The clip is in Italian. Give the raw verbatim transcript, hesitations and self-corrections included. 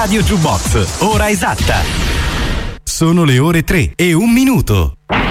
Radio Jukebox, ora esatta. Sono le ore tre e un minuto.